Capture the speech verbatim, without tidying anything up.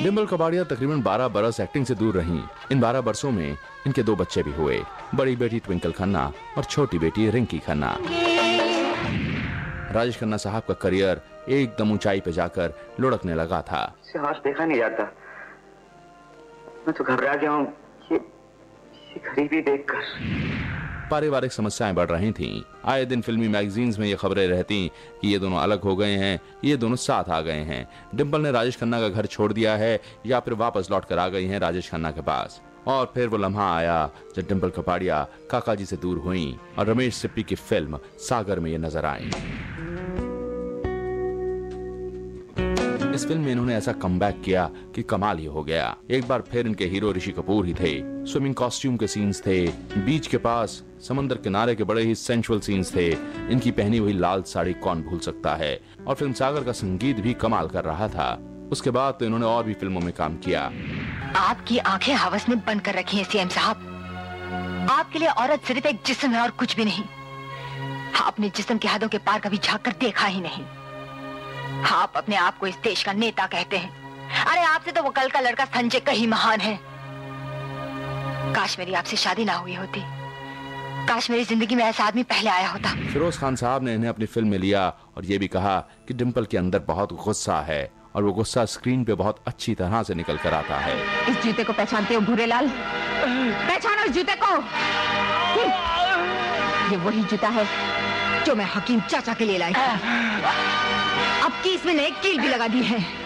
डिम्पल कपाड़िया तकरीबन बारह बरस एक्टिंग से दूर रहीं। इन बारह बरसों में इनके दो बच्चे भी हुए, बड़ी बेटी ट्विंकल खन्ना और छोटी बेटी रिंकी खन्ना। राजेश खन्ना साहब का करियर एकदम ऊंचाई पे जाकर लुढ़कने लगा था। इसे हाथ देखा नहीं जाता, मैं तो घबरा गया हूँ ये, ये गरीबी देखकर। पारिवारिक समस्याएं बढ़ रही थीं। आए दिन फिल्मी मैगजीन्स में ये खबरें रहती कि ये दोनों अलग हो गए हैं, ये दोनों साथ आ गए हैं। डिम्पल ने राजेश खन्ना का घर छोड़ दिया है या फिर वापस लौट कर आ गई हैं राजेश खन्ना के पास। और फिर वो लम्हा आया जब डिम्पल कपाड़िया काका जी से दूर हुई और रमेश सिप्पी की फिल्म सागर में ये नजर आई। इस फिल्म में इन्होंने ऐसा कमबैक किया कि कमाल ही हो गया। एक बार फिर इनके हीरो ऋषि कपूर ही थे। स्विमिंग कॉस्ट्यूम के सीन्स थे, बीच के पास समंदर किनारे के बड़े ही सेंसुअल सीन्स थे। इनकी पहनी हुई लाल साड़ी कौन भूल सकता है। और फिल्म सागर का संगीत भी कमाल कर रहा था। उसके बाद तो इन्होंने और भी फिल्मों में काम किया। आपकी आंखें हवस में बंद कर रखी हैं सीएम साहब। आपके लिए औरत सिर्फ एक जिस्म है और कुछ भी नहीं। आपने जिस्म की हदों के पार कभी झांक कर देखा ही नहीं। आप अपने आप को इस देश का नेता कहते हैं। अरे आपसे तो वो कल का लड़का संजय कहीं महान है। काश मेरी आपसे शादी ना हुई होती, काश मेरी जिंदगी में ऐसा आदमी पहले आया होता। फिरोज खान साहब ने इन्हें अपनी फिल्म में लिया और ये भी कहा कि डिम्पल के अंदर बहुत गुस्सा है और वो गुस्सा स्क्रीन पे बहुत अच्छी तरह से निकल कर आता है। इस जूते को पहचानते हो भूरेलाल? पहचानो इस जूते को। ये वही जूता है जो मैं हकीम चाचा के लिए लाई। अब की इसमें नई कील भी लगा दी है।